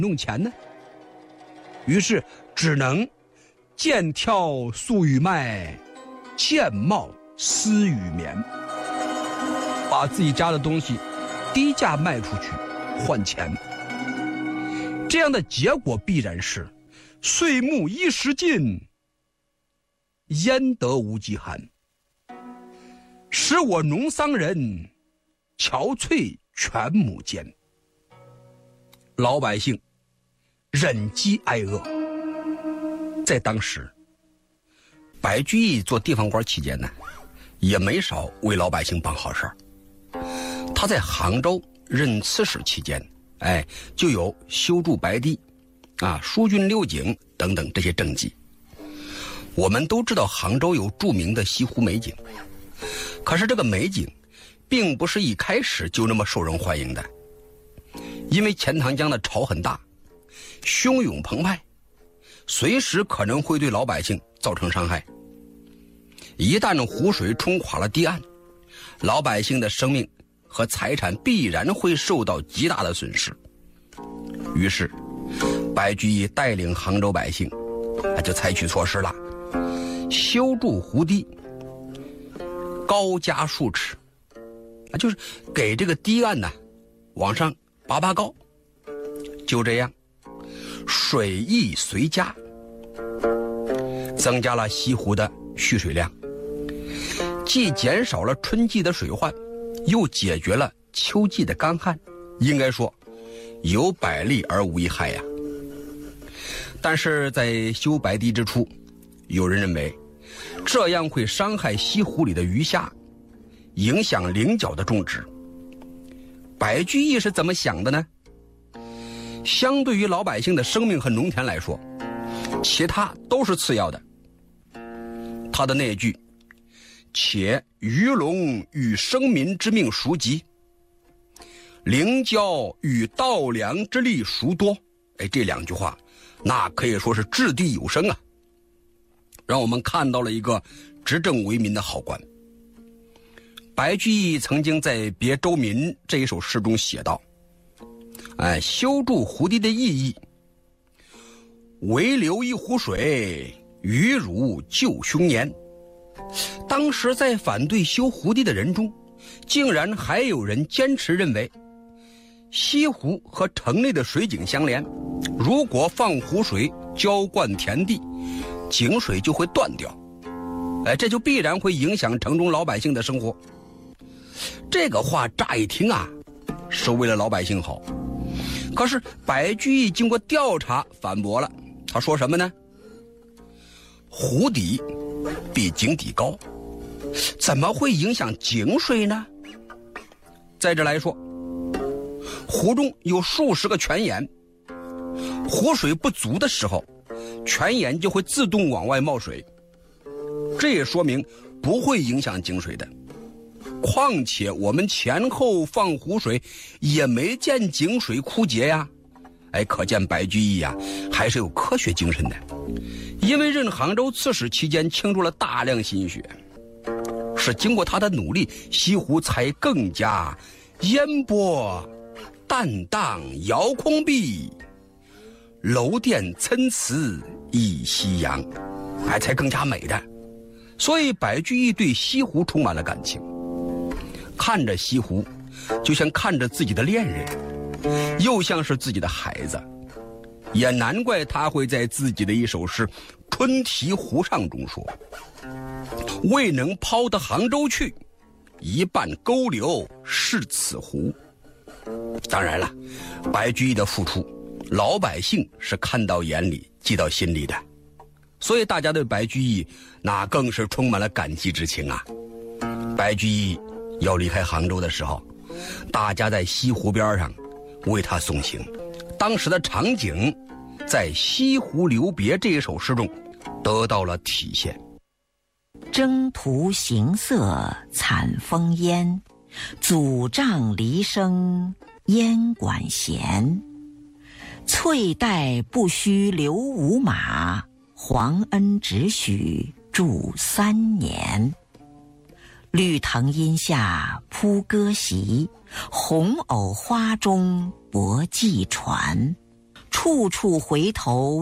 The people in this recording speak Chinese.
弄钱呢？于是只能见挑素与卖，见帽丝与棉，把自己家的东西低价卖出去换钱。这样的结果必然是岁暮衣食尽，焉得无饥寒，使我农桑人憔悴全亩间。老百姓忍饥挨饿。在当时，白居易做地方官期间呢，也没少为老百姓办好事儿。他在杭州任刺史期间，就有修筑白堤、疏浚六井等等这些政绩。我们都知道杭州有著名的西湖美景，可是这个美景并不是一开始就那么受人欢迎的，因为钱塘江的潮很大，汹涌澎湃，随时可能会对老百姓造成伤害。一旦湖水冲垮了堤岸，老百姓的生命和财产必然会受到极大的损失。于是白居易带领杭州百姓就采取措施了，修筑湖堤，高加数尺，就是给这个堤岸往上拔高。就这样，水益随加，增加了西湖的蓄水量，既减少了春季的水患，又解决了秋季的干旱，应该说有百利而无一害呀。但是在修白堤之初，有人认为这样会伤害西湖里的鱼虾，影响菱角的种植。白居易是怎么想的呢？相对于老百姓的生命和农田来说，其他都是次要的。他的那句且鱼龙与生民之命孰急，菱角与稻粱之力孰多，这两句话那可以说是掷地有声啊，让我们看到了一个执政为民的好官。白居易曾经在《别州民》这一首诗中写道，修筑湖堤的意义，唯留一湖水，鱼如救凶年。当时在反对修湖堤的人中，竟然还有人坚持认为西湖和城内的水井相连，如果放湖水浇灌田地，井水就会断掉，这就必然会影响城中老百姓的生活。这个话乍一听是为了老百姓好，可是白居易经过调查反驳了，他说什么呢？湖底比井底高，怎么会影响井水呢？再者来说，湖中有数十个泉眼，湖水不足的时候，泉眼就会自动往外冒水，这也说明不会影响井水的。况且我们前后放湖水也没见井水枯竭呀，可见白居易还是有科学精神的。因为任杭州刺史期间倾注了大量心血，是经过他的努力，西湖才更加烟波淡荡遥空碧，楼殿参差一夕阳，才更加美的。所以白居易对西湖充满了感情，看着西湖就像看着自己的恋人，又像是自己的孩子。也难怪他会在自己的一首诗《春题湖上》中说，未能抛得杭州去，一半沟流是此湖。当然了，白居易的付出老百姓是看到眼里记到心里的，所以大家对白居易那更是充满了感激之情啊。白居易要离开杭州的时候，大家在西湖边上为他送行，当时的场景在《西湖留别》这一首诗中得到了体现。 征途行色惨风烟，祖帐离声燕管弦。翠带不须留五马，皇恩只许住3年。绿藤阴下铺歌席，红藕花中泊寄船。 处处回头